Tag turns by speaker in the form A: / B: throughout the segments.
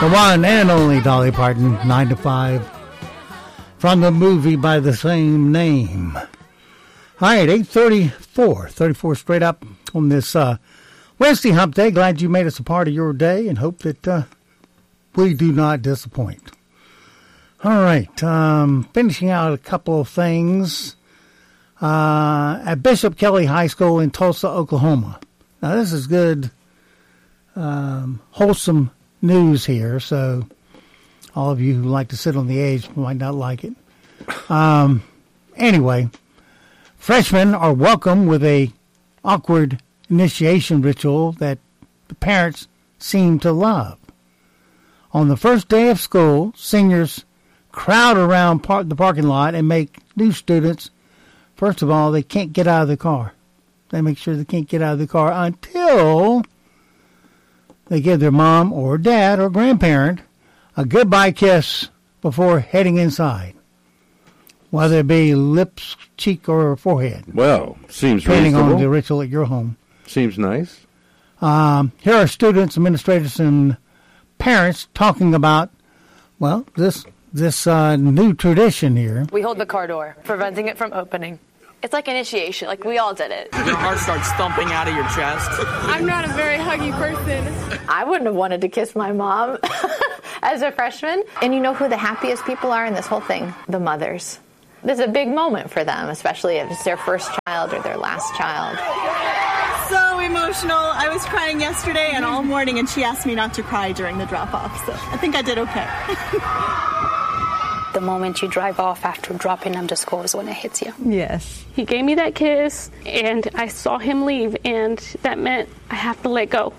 A: The one and only Dolly Parton, 9 to 5, from the movie by the same name. All right, 8:34 straight up on this Wednesday hump day. Glad you made us a part of your day and hope that we do not disappoint. All right, finishing out a couple of things at Bishop Kelly High School in Tulsa, Oklahoma. Now, this is good, wholesome news here, so all of you who like to sit on the edge might not like it. Anyway, freshmen are welcome with a awkward initiation ritual that the parents seem to love. On the first day of school, seniors crowd around the parking lot and make new students, first of all, they can't get out of the car. They make sure they can't get out of the car until they give their mom or dad or grandparent a goodbye kiss before heading inside, whether it be lips, cheek, or forehead.
B: Well, seems
A: depending
B: reasonable.
A: on the ritual at your home.
B: Seems nice.
A: Here are students, administrators, and parents talking about, well, this new tradition here.
C: We hold the car door, preventing it from opening. It's like initiation, like we all did it.
D: Your heart starts thumping out of your chest.
E: I'm not a very huggy person.
C: I wouldn't have wanted to kiss my mom as a freshman.
F: And you know who the happiest people are in this whole thing? The mothers.
C: This is a big moment for them, especially if it's their first child or their last child.
E: So emotional. I was crying yesterday and all morning, and she asked me not to cry during the drop-off, so I think I did okay.
G: The moment you drive off after dropping them to school is when it hits you.
E: Yes.
H: He gave me that kiss, and I saw him leave, and that meant I have to let go.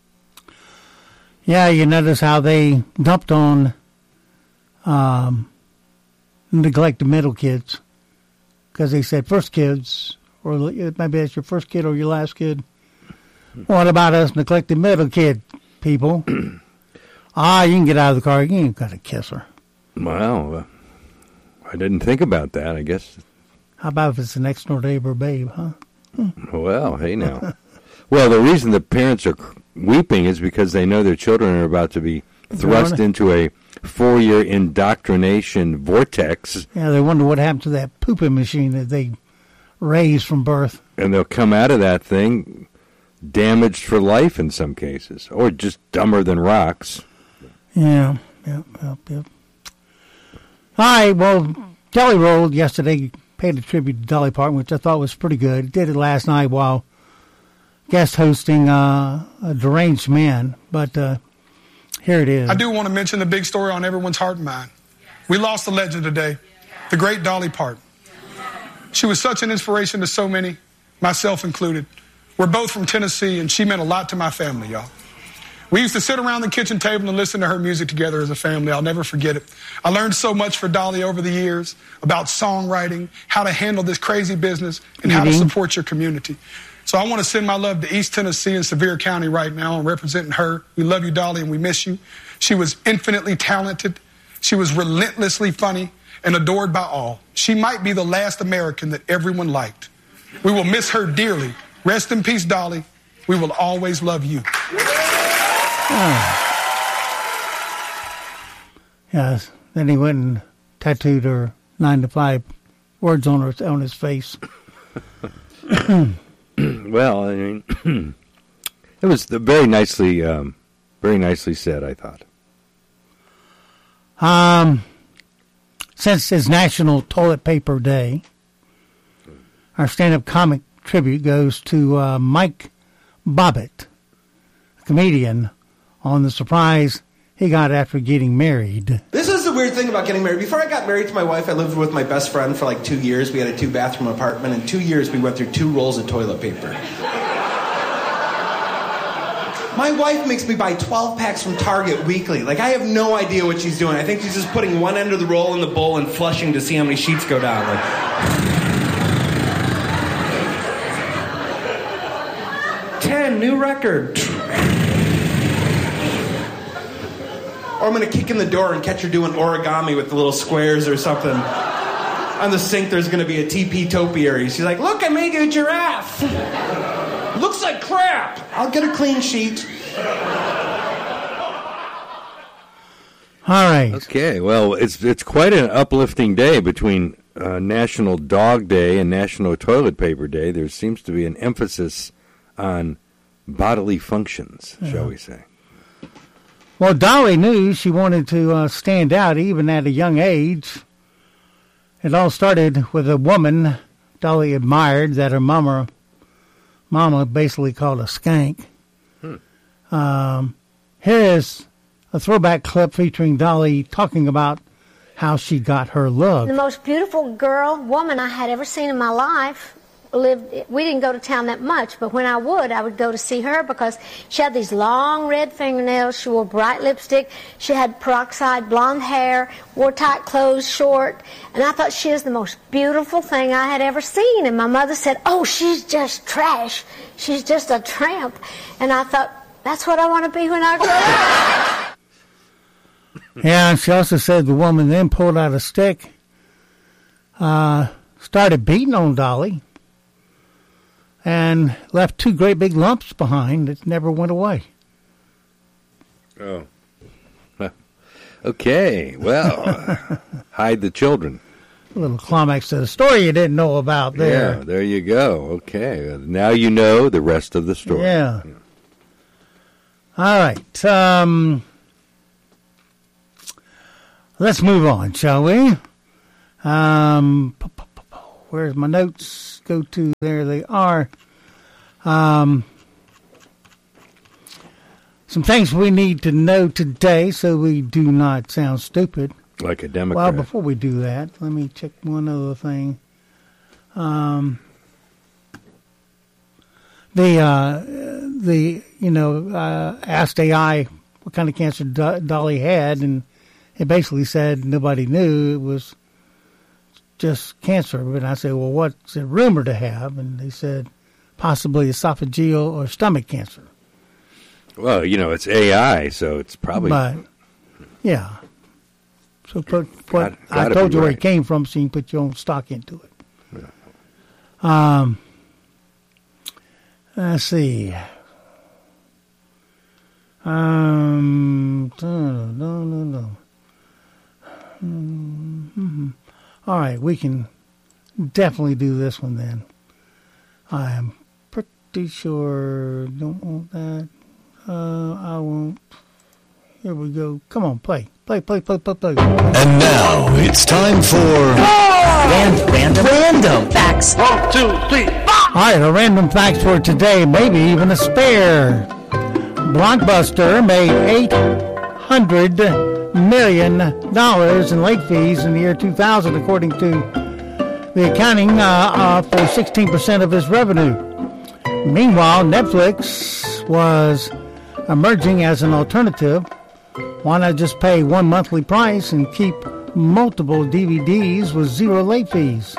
A: Yeah, you notice how they dumped on neglected middle kids, because they said first kids, or maybe that's your first kid or your last kid. What about us neglected middle kid people? You can get out of the car. You ain't got to kiss her.
B: Well, I didn't think about that, I guess.
A: How about if it's the next door neighbor babe, huh?
B: Well, hey now. Well, the reason the parents are weeping is because they know their children are about to be thrust into a 4-year indoctrination vortex.
A: Yeah, they wonder what happened to that pooping machine that they raised from birth.
B: And they'll come out of that thing damaged for life in some cases, or just dumber than rocks.
A: Yeah. All right, well, Jelly Roll yesterday paid a tribute to Dolly Parton, which I thought was pretty good. Did it last night while guest hosting a Deranged Man, but here it is.
I: I do want to mention the big story on everyone's heart and mind. We lost a legend today, the great Dolly Parton. She was such an inspiration to so many, myself included. We're both from Tennessee, and she meant a lot to my family, y'all. We used to sit around the kitchen table and listen to her music together as a family. I'll never forget it. I learned so much for Dolly over the years about songwriting, how to handle this crazy business, and how to support your community. So I want to send my love to East Tennessee and Sevier County right now. I'm representing her. We love you, Dolly, and we miss you. She was infinitely talented. She was relentlessly funny and adored by all. She might be the last American that everyone liked. We will miss her dearly. Rest in peace, Dolly. We will always love you.
A: Yes. Then he went and tattooed her 9 to 5 words on his face.
B: Well, I mean, it was very nicely said, I thought.
A: Since it's National Toilet Paper Day, our stand-up comic tribute goes to Mike Bobbitt, a comedian, on the surprise he got after getting married.
J: This is the weird thing about getting married. Before I got married to my wife, I lived with my best friend for like 2 years. We had a 2-bathroom apartment. In 2 years, we went through 2 rolls of toilet paper. My wife makes me buy 12 packs from Target weekly. Like, I have no idea what she's doing. I think she's just putting one end of the roll in the bowl and flushing to see how many sheets go down. Like, 10, new record. Or I'm going to kick in the door and catch her doing origami with the little squares or something. On the sink, there's going to be a TP topiary. She's like, look, I made you a giraffe. Looks like crap. I'll get a clean sheet.
A: All right.
B: Okay. Well, it's quite an uplifting day between National Dog Day and National Toilet Paper Day. There seems to be an emphasis on bodily functions, shall we say.
A: Well, Dolly knew she wanted to stand out even at a young age. It all started with a woman Dolly admired that her mama basically called a skank. Here is a throwback clip featuring Dolly talking about how she got her look.
K: The most beautiful woman I had ever seen in my life lived. We didn't go to town that much, but when I would go to see her because she had these long red fingernails. She wore bright lipstick. She had peroxide blonde hair, wore tight clothes, short. And I thought she was the most beautiful thing I had ever seen. And my mother said, "Oh, she's just trash. She's just a tramp." And I thought, that's what I want to be when I grow up.
A: Yeah, and she also said the woman then pulled out a stick, started beating on Dolly, and left 2 great big lumps behind that never went away.
B: Oh. Okay, well, hide the children.
A: A little climax to the story you didn't know about there.
B: Yeah, there you go. Okay, now you know the rest of the story.
A: Yeah. All right. Let's move on, shall we? Where's my notes? Go to, there they are. Some things we need to know today so we do not sound stupid.
B: Like a Democrat.
A: Well, before we do that, let me check one other thing. Asked AI what kind of cancer Dolly had, and it basically said nobody knew. It was just cancer. But I said, well, what's it rumored to have? And they said possibly esophageal or stomach cancer.
B: Well, it's AI, so it's probably...
A: But, yeah. So I told you where it came from, so you can put your own stock into it. Yeah. Let's see. All right, we can definitely do this one then. I am pretty sure. Don't want that. I won't. Here we go. Come on, play. And
L: now it's time for random facts.
A: 1, 2, 3, 4. All right, a random facts for today, maybe even a spare. Blockbuster made $800 million in late fees in the year 2000, according to the accounting for 16% of its revenue. Meanwhile, Netflix was emerging as an alternative. Why not just pay one monthly price and keep multiple DVDs with 0 late fees?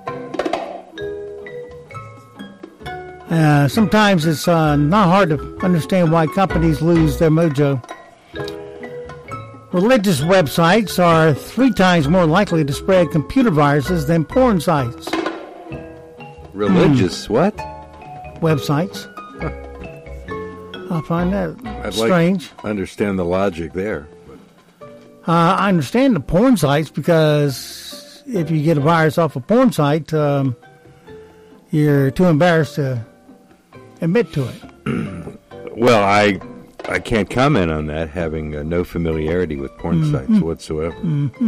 A: Sometimes it's not hard to understand why companies lose their mojo. Religious websites are 3 times more likely to spread computer viruses than porn sites.
B: Religious what?
A: Websites.
B: Huh.
A: I find that
B: I'd
A: strange.
B: Like to understand the logic there.
A: I understand the porn sites because if you get a virus off a porn site, you're too embarrassed to admit to it.
B: Well, I can't comment on that, having no familiarity with porn sites whatsoever.
A: Mm-hmm.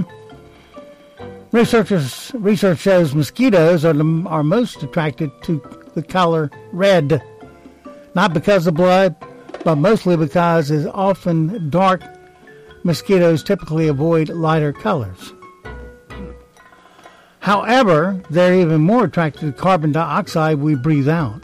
A: Research shows mosquitoes are most attracted to the color red, not because of blood, but mostly because it's often dark. Mosquitoes typically avoid lighter colors. However, they're even more attracted to carbon dioxide we breathe out.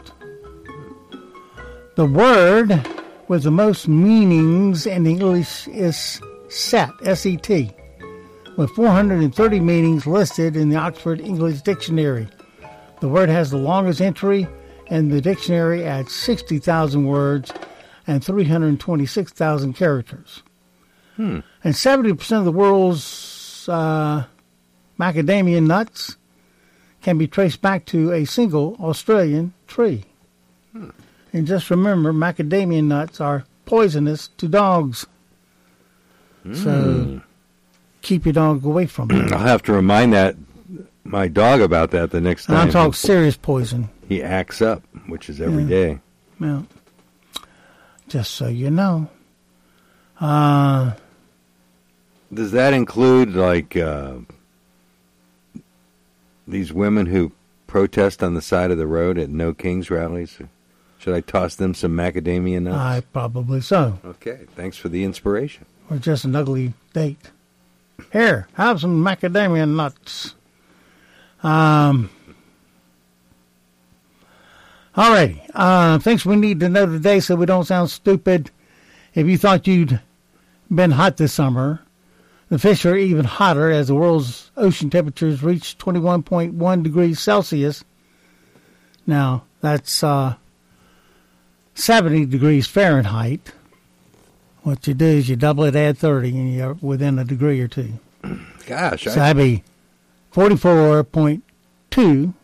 A: The word with the most meanings in English is set, S-E-T, with 430 meanings listed in the Oxford English Dictionary. The word has the longest entry in the dictionary at 60,000 words and 326,000 characters. And 70% of the world's macadamia nuts can be traced back to a single Australian tree. And just remember, macadamia nuts are poisonous to dogs. So keep your dog away from it.
B: I'll have to remind my dog about that the next time.
A: And I'm talking serious poison.
B: He acts up, which is every day.
A: Well, just so you know.
B: Does that include, like, these women who protest on the side of the road at No Kings rallies? Should I toss them some macadamia nuts?
A: Probably so.
B: Okay, thanks for the inspiration.
A: Or just an ugly date. Here, have some macadamia nuts. Alrighty. Things we need to know today so we don't sound stupid. If you thought you'd been hot this summer, the fish are even hotter as the world's ocean temperatures reach 21.1 degrees Celsius. Now, that's 70 degrees Fahrenheit. What you do is you double it, add 30, and you're within a degree or two.
B: Gosh.
A: So that'd be 44.2.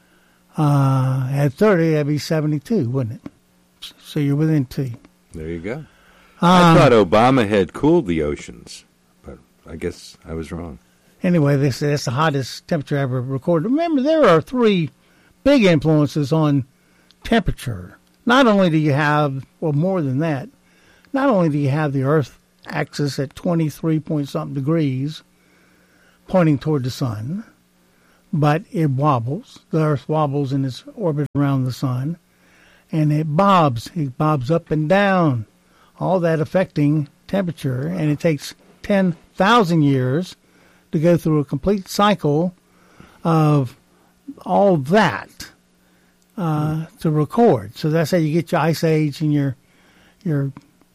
A: At 30, that'd be 72, wouldn't it? So you're within 2.
B: There you go. I thought Obama had cooled the oceans, but I guess I was wrong.
A: Anyway, they say that's the hottest temperature ever recorded. Remember, there are 3 big influences on temperature. Not only do you have, well, more than that, not only do you have the Earth axis at 23-point-something degrees pointing toward the sun, but it wobbles. The Earth wobbles in its orbit around the sun, and it bobs. It bobs up and down, all that affecting temperature, and it takes 10,000 years to go through a complete cycle of all that to record. So that's how you get your ice age and your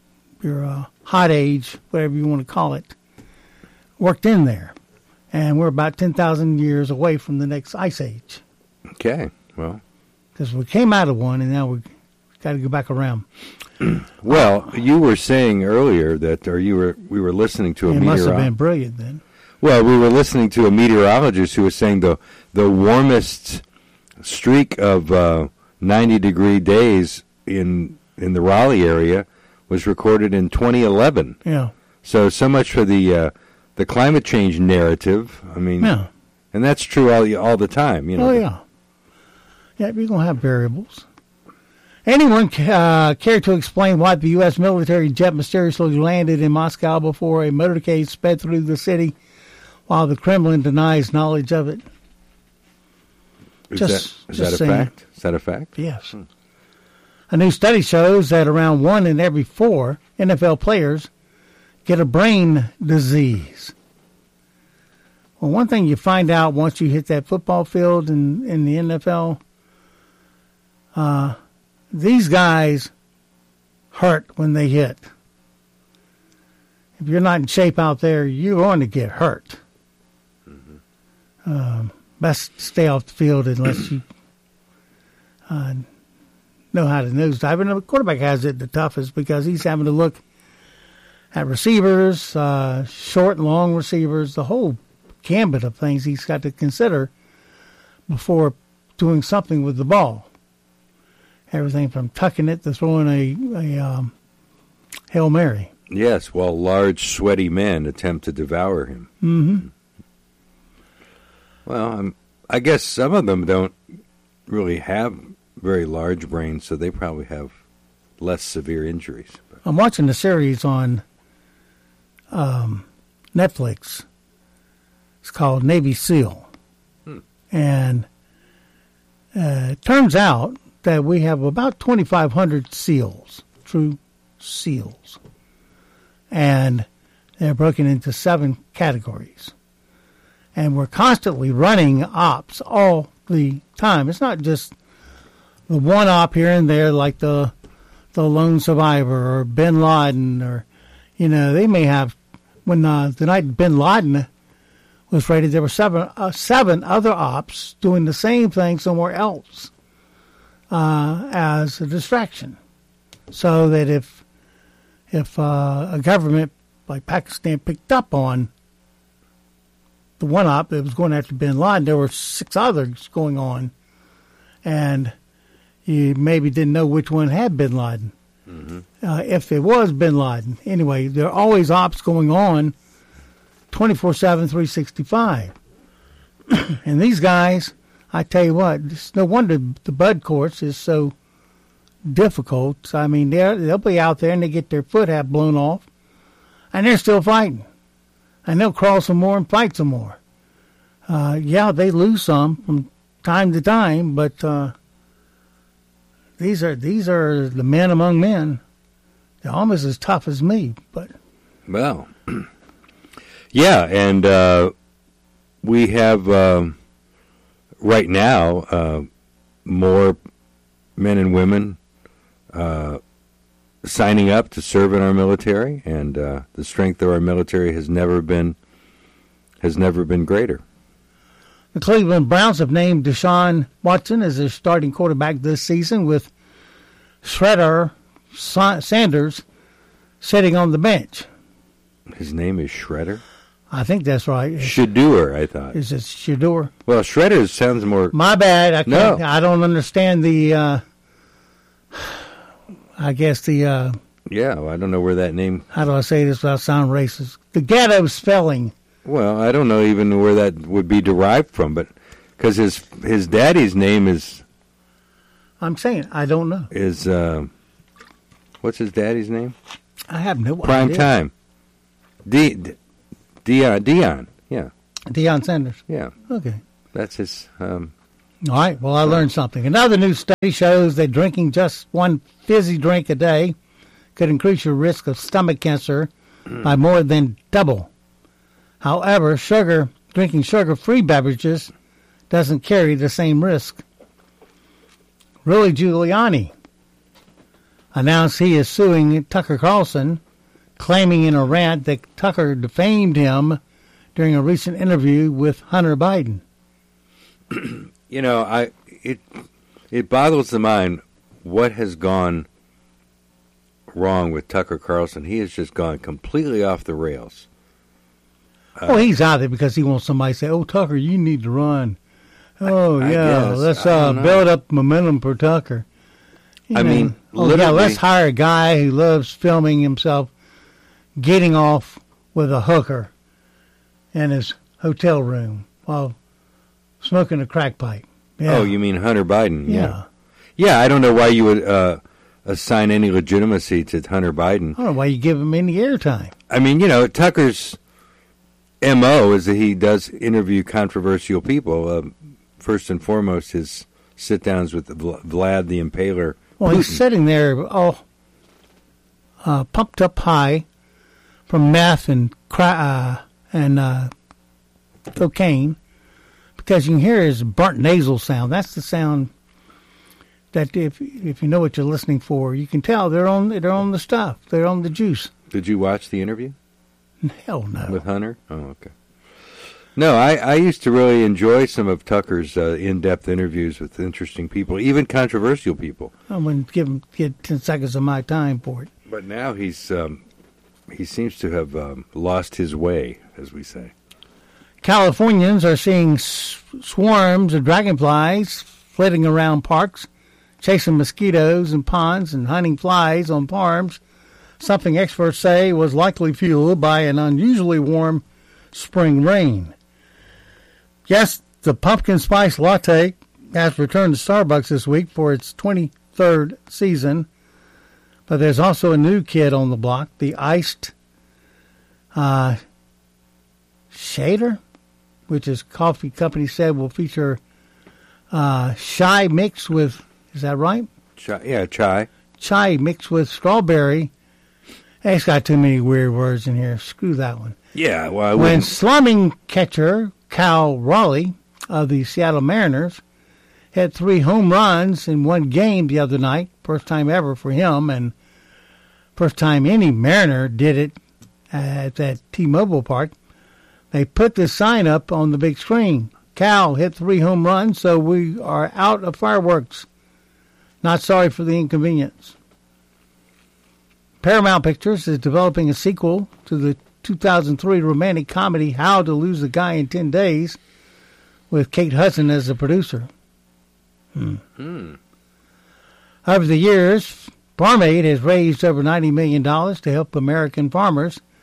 A: hot age, whatever you want to call it, worked in there. And we're about 10,000 years away from the next ice age.
B: Okay, well.
A: Because we came out of one, and now we've got to go back around.
B: Well, you were saying earlier that, we were listening to a meteorologist.
A: It must have been brilliant then.
B: Well, we were listening to a meteorologist who was saying the warmest streak of 90-degree days in the Raleigh area was recorded in 2011.
A: Yeah.
B: So much for the climate change narrative. I mean,
A: yeah.
B: And that's true all the time. You know.
A: Oh, yeah. Yeah, you're going to have variables. Anyone care to explain why the U.S. military jet mysteriously landed in Moscow before a motorcade sped through the city while the Kremlin denies knowledge of it?
B: Is that a fact? Is that a fact?
A: Yes. A new study shows that around 1 in every 4 NFL players get a brain disease. Well, one thing you find out once you hit that football field in the NFL, these guys hurt when they hit. If you're not in shape out there, you're going to get hurt. Mm-hmm. Best stay off the field unless you know how to nosedive. And the quarterback has it the toughest because he's having to look at receivers, short and long receivers, the whole gambit of things he's got to consider before doing something with the ball. Everything from tucking it to throwing a Hail Mary.
B: Yes, while large, sweaty men attempt to devour him.
A: Mm-hmm.
B: Well, I guess some of them don't really have very large brains, so they probably have less severe injuries. But
A: I'm watching the series on Netflix. It's called Navy SEAL. And it turns out that we have about 2,500 SEALs, true SEALs. And they're broken into 7 categories. And we're constantly running ops all the time. It's not just the one op here and there like the lone survivor or bin Laden or, they may have, when the night bin Laden was raided, there were 7 other ops doing the same thing somewhere else as a distraction. So that if a government like Pakistan picked up on the one op that was going after bin Laden, there were 6 others going on, and you maybe didn't know which one had bin Laden. Mm-hmm. If it was bin Laden. Anyway, there are always ops going on 24/7, 365. And these guys, I tell you what, it's no wonder the bud course is so difficult. I mean, they'll be out there and they get their foot half blown off, and they're still fighting. And they'll crawl some more and fight some more. Yeah, they lose some from time to time, but these are the men among men. They're almost as tough as me, but
B: well, yeah, and we have right now more men and women signing up to serve in our military, and the strength of our military has never been greater.
A: The Cleveland Browns have named Deshaun Watson as their starting quarterback this season, with Shredder Sanders sitting on the bench.
B: His name is Shredder?
A: I think that's right.
B: Shedeur, I thought.
A: Is it Shedeur?
B: Well, Shredder sounds more...
A: My bad. I can't.
B: No.
A: I don't understand the... I guess the...
B: yeah, well, I don't know where that name...
A: How do I say this without sounding racist? The ghetto spelling.
B: Well, I don't know even where that would be derived from, but... Because his daddy's name is...
A: I'm saying, I don't know.
B: Is... what's his daddy's name?
A: I have no
B: Prime
A: idea.
B: Time. Deion, yeah.
A: Deion Sanders.
B: Yeah.
A: Okay.
B: That's his...
A: All right, well, I learned something. Another new study shows that drinking just one fizzy drink a day could increase your risk of stomach cancer by more than double. However, drinking sugar-free beverages doesn't carry the same risk. Rudy Giuliani announced he is suing Tucker Carlson, claiming in a rant that Tucker defamed him during a recent interview with Hunter Biden.
B: You know, it boggles the mind what has gone wrong with Tucker Carlson. He has just gone completely off the rails.
A: Well, he's out there because he wants somebody to say, "Oh, Tucker, you need to run." Oh, yeah, let's build up momentum for Tucker.
B: I mean,
A: let's hire a guy who loves filming himself getting off with a hooker in his hotel room while smoking a crack pipe. Yeah.
B: Oh, you mean Hunter Biden?
A: Yeah.
B: Yeah, I don't know why you would assign any legitimacy to Hunter Biden.
A: I don't know why you give him any airtime.
B: I mean, you know, Tucker's M.O. is that he does interview controversial people. First and foremost, his sit-downs with Vlad the Impaler.
A: Well,
B: Putin.
A: He's sitting there all pumped up high from meth and cocaine, because you can hear his burnt nasal sound. That's the sound that if you know what you're listening for, you can tell they're on the stuff. They're on the juice.
B: Did you watch the interview?
A: Hell no.
B: With Hunter? Oh, okay. No, I used to really enjoy some of Tucker's in-depth interviews with interesting people, even controversial people.
A: I wouldn't get 10 seconds of my time for it.
B: But now he seems to have lost his way, as we say.
A: Californians are seeing swarms of dragonflies flitting around parks, chasing mosquitoes in ponds and hunting flies on farms, something experts say was likely fueled by an unusually warm spring rain. Yes, the pumpkin spice latte has returned to Starbucks this week for its 23rd season, but there's also a new kid on the block, the iced shader, which is coffee company said will feature chai mixed with, is that right?
B: Chai.
A: Chai mixed with strawberry. Hey, it's got too many weird words in here. Screw that one.
B: Yeah, well,
A: when slumming catcher Cal Raleigh of the Seattle Mariners had 3 home runs in one game the other night, first time ever for him, and first time any Mariner did it at that T-Mobile Park, they put this sign up on the big screen. Cal hit 3 home runs, so we are out of fireworks. Not sorry for the inconvenience. Paramount Pictures is developing a sequel to the 2003 romantic comedy How to Lose a Guy in 10 Days with Kate Hudson as the producer. Over the years, Farm Aid has raised over $90 million to help American farmers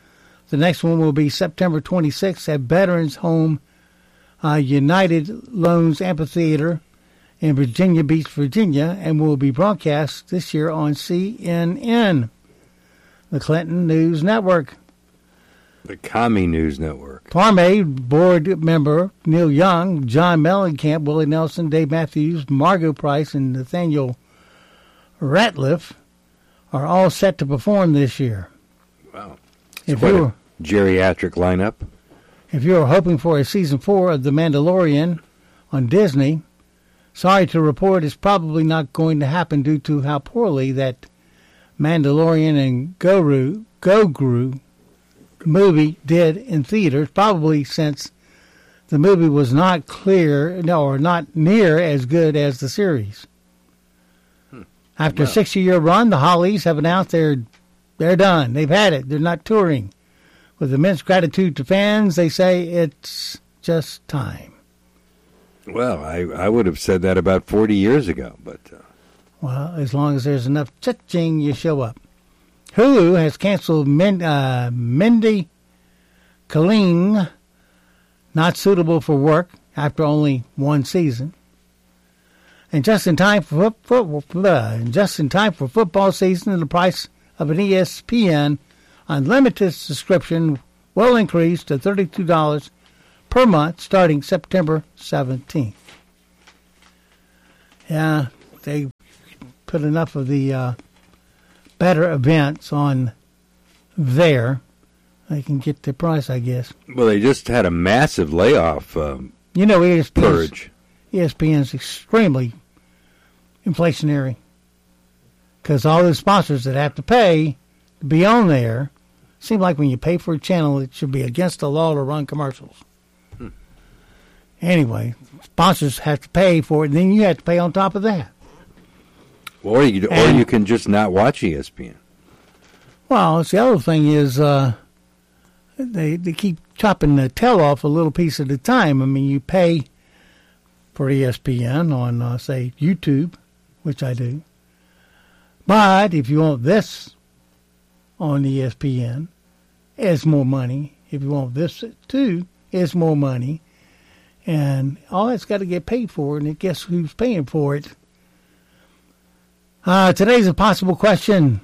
A: The next one will be September 26th at Veterans Home United Loans Amphitheater in Virginia Beach, Virginia, and will be broadcast this year on CNN, the Clinton News Network.
B: The Commie News Network.
A: Parme board member Neil Young, John Mellencamp, Willie Nelson, Dave Matthews, Margot Price, and Nathaniel Ratliff are all set to perform this year.
B: Wow.
A: If you were
B: geriatric lineup.
A: If you were hoping for a season 4 of The Mandalorian on Disney, sorry to report it's probably not going to happen due to how poorly that Mandalorian and Grogu movie did in theaters, probably since the movie was not near as good as the series. After a 60-year run, the Hollies have announced they're done. They've had it. They're not touring. With immense gratitude to fans, they say it's just time.
B: Well, I would have said that about 40 years ago, but...
A: Well, as long as there's enough cha-ching, you show up. Hulu has canceled Mindy Kaling, not suitable for work after only one season. And just in time for football season, the price of an ESPN Unlimited subscription will increase to $32 per month starting September 17th. Yeah, they put enough of the better events on there. They can get the price, I guess.
B: Well, they just had a massive layoff purge.
A: ESPN's extremely inflationary because all the sponsors that have to pay to be on there, seem like when you pay for a channel, it should be against the law to run commercials. Anyway, sponsors have to pay for it, and then you have to pay on top of that.
B: Or you can just not watch ESPN.
A: Well, the other thing is they keep chopping the tail off a little piece at a time. I mean, you pay for ESPN on, say, YouTube, which I do. But if you want this on ESPN, it's more money. If you want this too, it's more money. And all that's got to get paid for, and guess who's paying for it? Today's a possible question.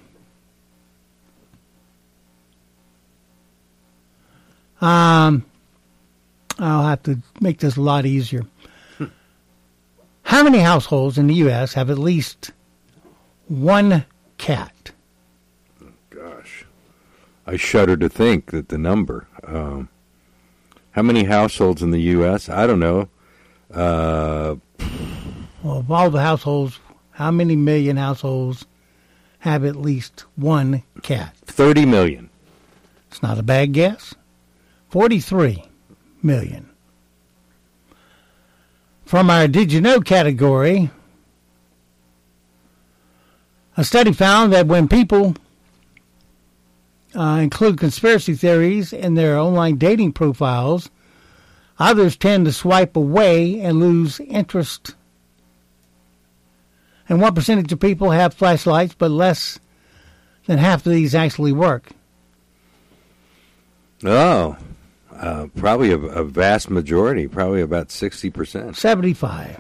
A: I'll have to make this a lot easier. How many households in the U.S. have at least one cat?
B: Oh, gosh. I shudder to think that the number. How many households in the U.S.? I don't know.
A: Well, of all the households, how many million households have at least one cat?
B: 30 million.
A: It's not a bad guess. 43 million. From our Did You Know category, a study found that when people include conspiracy theories in their online dating profiles, others tend to swipe away and lose interest. And what percentage of people have flashlights, but less than half of these actually work?
B: Oh, probably a vast majority, probably about 60%.
A: 75.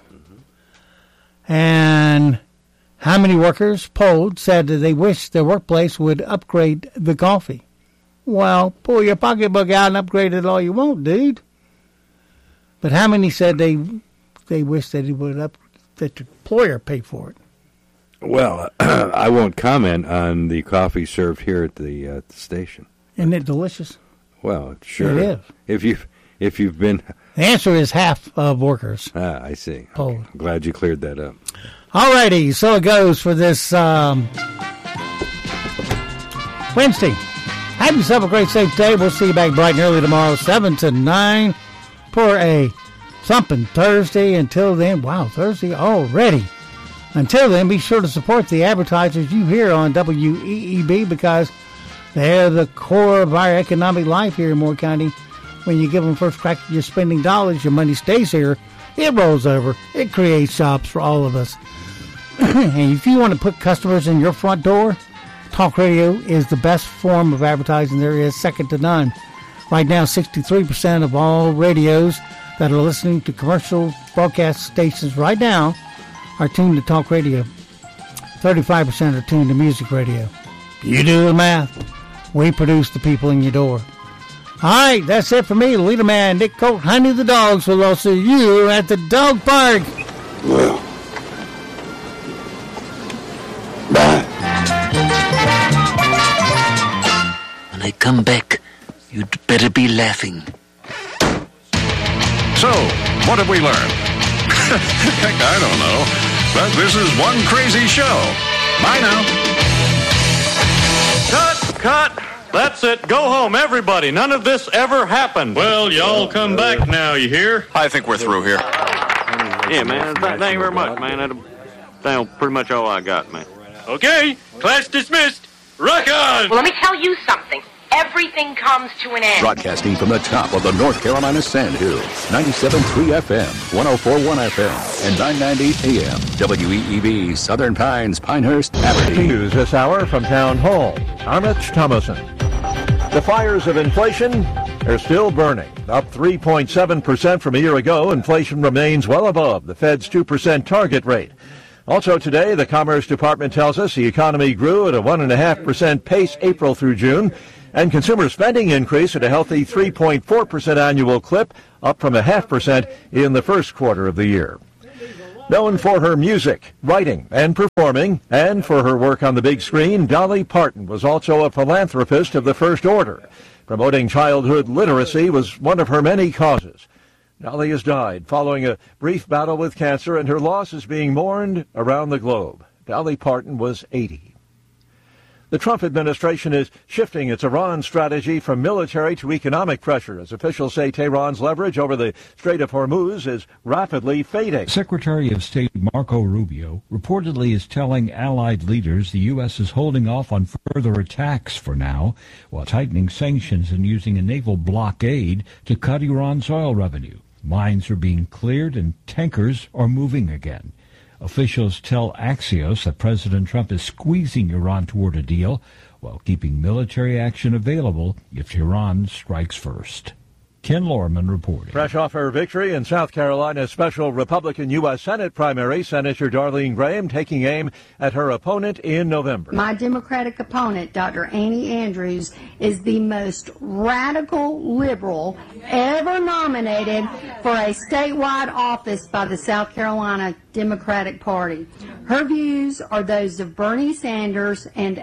A: And how many workers polled said that they wish their workplace would upgrade the coffee? Well, pull your pocketbook out and upgrade it all you want, dude. But how many said they wish that it would that the employer pay for it?
B: Well, I won't comment on the coffee served here at the station.
A: Isn't it delicious?
B: Well, sure.
A: It is.
B: If you've been...
A: The answer is half of workers.
B: Ah, I see.
A: Okay.
B: I'm glad you cleared that up.
A: All righty, so it goes for this Wednesday. Have yourself a great, safe day. We'll see you back bright and early tomorrow, 7 to 9, for a thumping Thursday. Until then, wow, Thursday already. Until then, be sure to support the advertisers you hear on WEEB because they're the core of our economic life here in Moore County. When you give them first crack at your spending dollars, your money stays here. It rolls over. It creates jobs for all of us. And if you want to put customers in your front door, Talk radio is the best form of advertising there is, second to none. Right now, 63% of all radios that are listening to commercial broadcast stations right now are tuned to talk radio. 35% are tuned to music radio. You do the math. We produce the people in your door. All right, that's it for me, leader man Nick Colt, Honey the Dogs. We'll all see you at the dog park.
M: Well, bye.
N: When I come back, you'd better be laughing.
O: So, what have we learned? Heck, I don't know. But this is one crazy show. Bye now.
P: Cut! That's it. Go home, everybody. None of this ever happened.
Q: Well, y'all come back now, you hear?
P: I think we're through here. Yeah, man. Thank you very much, man. That's pretty much all I got, man.
Q: Okay, class dismissed. Rock on!
R: Well, let me tell you something. Everything comes to an end.
S: Broadcasting from the top of the North Carolina Sand Hills, 97.3 FM, 104.1 FM, and 990 AM. WEEB, Southern Pines, Pinehurst, Aberdeen.
T: News this hour from Town Hall. I'm Rich Thomason. The fires of inflation are still burning. Up 3.7% from a year ago, inflation remains well above the Fed's 2% target rate. Also today, the Commerce Department tells us the economy grew at a 1.5% pace April through June, and consumer spending increased at a healthy 3.4% annual clip, up from 0.5% in the first quarter of the year. Known for her music, writing, and performing, and for her work on the big screen, Dolly Parton was also a philanthropist of the first order. Promoting childhood literacy was one of her many causes. Dolly has died following a brief battle with cancer, and her loss is being mourned around the globe. Dolly Parton was 80. The Trump administration is shifting its Iran strategy from military to economic pressure as officials say Tehran's leverage over the Strait of Hormuz is rapidly fading.
U: Secretary of State Marco Rubio reportedly is telling allied leaders the U.S. is holding off on further attacks for now, while tightening sanctions and using a naval blockade to cut Iran's oil revenue. Mines are being cleared and tankers are moving again. Officials tell Axios that President Trump is squeezing Iran toward a deal while keeping military action available if Tehran strikes first. Ken Lorman reporting.
T: Fresh off her victory in South Carolina's special Republican U.S. Senate primary, Senator Darlene Graham taking aim at her opponent in November.
V: My Democratic opponent, Dr. Annie Andrews, is the most radical liberal ever nominated for a statewide office by the South Carolina Democratic Party. Her views are those of Bernie Sanders and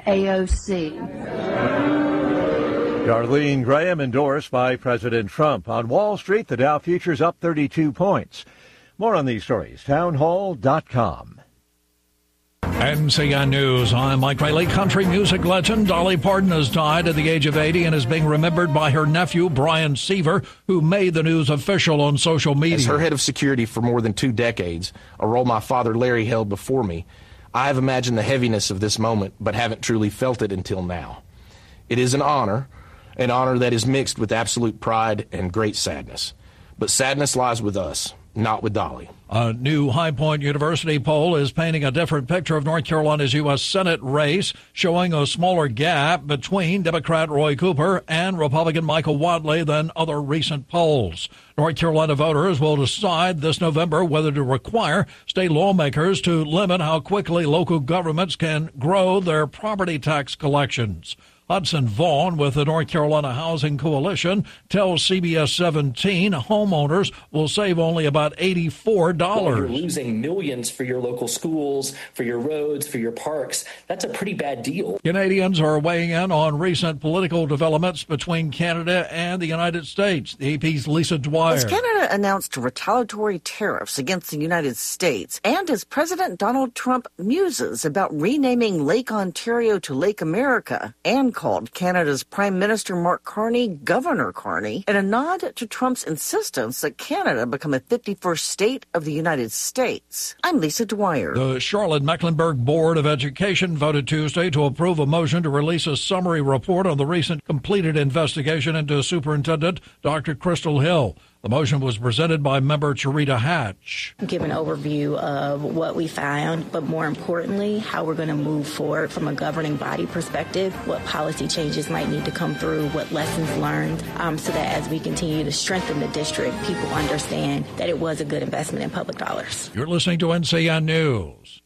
V: AOC.
T: Darlene Graham endorsed by President Trump. On Wall Street, the Dow futures up 32 points. More on these stories, townhall.com.
W: NCN News, I'm Mike Riley. Country music legend Dolly Parton has died at the age of 80 and is being remembered by her nephew, Brian Seaver, who made the news official on social media.
X: As her head of security for more than 2 decades, a role my father Larry held before me, I have imagined the heaviness of this moment, but haven't truly felt it until now. It is an honor that is mixed with absolute pride and great sadness. But sadness lies with us, not with Dolly.
W: A new High Point University poll is painting a different picture of North Carolina's U.S. Senate race, showing a smaller gap between Democrat Roy Cooper and Republican Michael Wadley than other recent polls. North Carolina voters will decide this November whether to require state lawmakers to limit how quickly local governments can grow their property tax collections. Hudson Vaughn with the North Carolina Housing Coalition tells CBS 17 homeowners will save only about $84.
Y: Well, you're losing millions for your local schools, for your roads, for your parks. That's a pretty bad deal.
W: Canadians are weighing in on recent political developments between Canada and the United States. The AP's Lisa Dwyer.
Z: As Canada announced retaliatory tariffs against the United States, and as President Donald Trump muses about renaming Lake Ontario to Lake America, and called Canada's Prime Minister Mark Carney Governor Carney in a nod to Trump's insistence that Canada become a 51st state of the United States. I'm Lisa Dwyer.
W: The Charlotte-Mecklenburg Board of Education voted Tuesday to approve a motion to release a summary report on the recent completed investigation into Superintendent Dr. Crystal Hill. The motion was presented by member Charita Hatch.
C: Give an overview of what we found, but more importantly, how we're going to move forward from a governing body perspective, what policy changes might need to come through, what lessons learned, so that as we continue to strengthen the district, people understand that it was a good investment in public dollars.
W: You're listening to NCN News.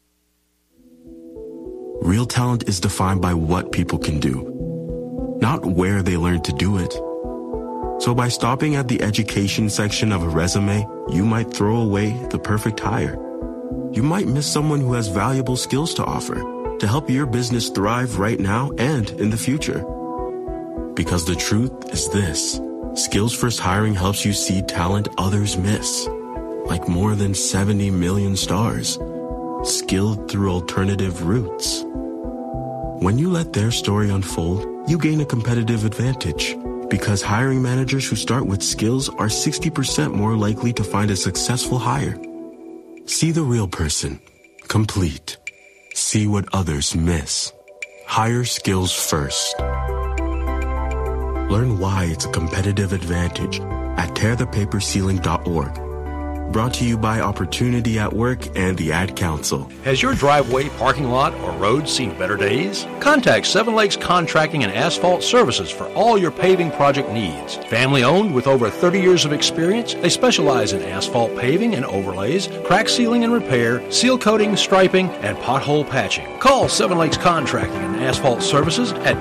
D: Real talent is defined by what people can do, not where they learn to do it. So by stopping at the education section of a resume, you might throw away the perfect hire. You might miss someone who has valuable skills to offer to help your business thrive right now and in the future. Because the truth is this: Skills First Hiring helps you see talent others miss, like more than 70 million stars, skilled through alternative routes. When you let their story unfold, you gain a competitive advantage. Because hiring managers who start with skills are 60% more likely to find a successful hire. See the real person. Complete. See what others miss. Hire skills first. Learn why it's a competitive advantage at tearthepaperceiling.org. Brought to you by Opportunity at Work and the Ad Council.
E: Has your driveway, parking lot, or road seen better days? Contact Seven Lakes Contracting and Asphalt Services for all your paving project needs. Family owned with over 30 years of experience, they specialize in asphalt paving and overlays, crack sealing and repair, seal coating, striping, and pothole patching. Call Seven Lakes Contracting and Asphalt Services at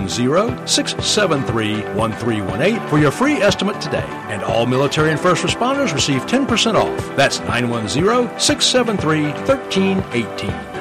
E: 910-673-1318 for your free estimate today. And all military and first responders receive 10% off. That's 910-673-1318.